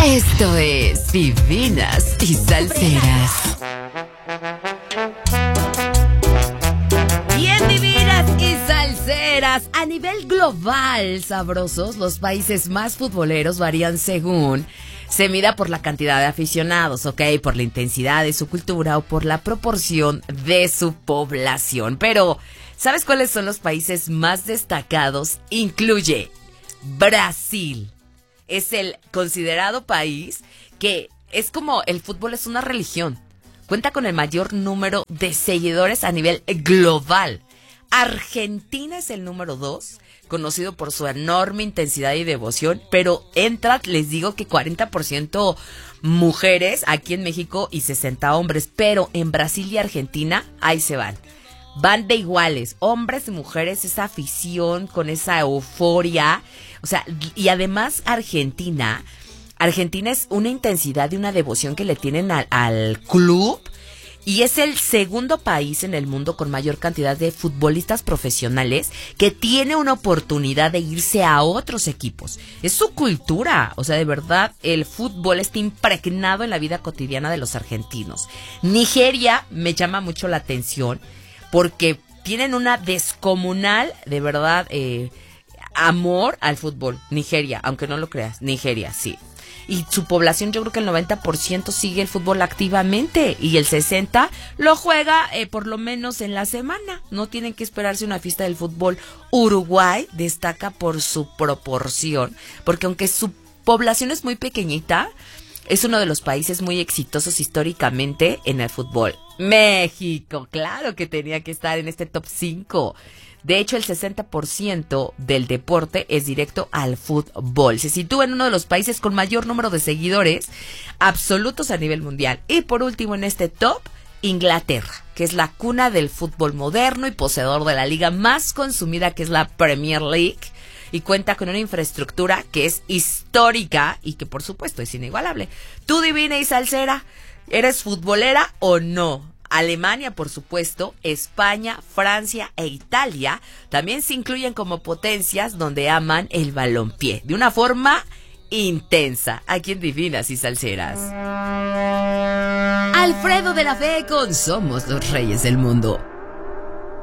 Esto es Divinas y Salseras. Bien, divinas y salseras. A nivel global, sabrosos, los países más futboleros varían según se mida por la cantidad de aficionados, ¿ok? Por la intensidad de su cultura o por la proporción de su población. Pero, ¿sabes cuáles son los países más destacados? Incluye Brasil. Es el considerado país que es como el fútbol es una religión. Cuenta con el mayor número de seguidores a nivel global. Argentina es el número 2, conocido por su enorme intensidad y devoción, pero entra, les digo que 40% mujeres aquí en México y 60 hombres, pero en Brasil y Argentina, ahí se van. Van de iguales, hombres y mujeres, esa afición con esa euforia, o sea, y además Argentina es una intensidad y una devoción que le tienen al club. Y es el segundo país en el mundo con mayor cantidad de futbolistas profesionales que tiene una oportunidad de irse a otros equipos. Es su cultura, o sea, de verdad, el fútbol está impregnado en la vida cotidiana de los argentinos. Nigeria me llama mucho la atención porque tienen una descomunal, de verdad, amor al fútbol. Nigeria, aunque no lo creas, Nigeria, sí. Y su población, yo creo que el 90% sigue el fútbol activamente y el 60% lo juega por lo menos en la semana. No tienen que esperarse una fiesta del fútbol. Uruguay destaca por su proporción, porque aunque su población es muy pequeñita, es uno de los países muy exitosos históricamente en el fútbol. México, claro que tenía que estar en este top 5. De hecho, el 60% del deporte es directo al fútbol. Se sitúa en uno de los países con mayor número de seguidores absolutos a nivel mundial. Y por último en este top, Inglaterra, que es la cuna del fútbol moderno y poseedor de la liga más consumida, que es la Premier League. Y cuenta con una infraestructura que es histórica y que por supuesto es inigualable. Tú, divina y salsera, ¿eres futbolera o no? Alemania, por supuesto, España, Francia e Italia también se incluyen como potencias donde aman el balompié de una forma intensa. Aquí en Divinas y Salseras. Alfredo de la Fe con Somos los Reyes del Mundo.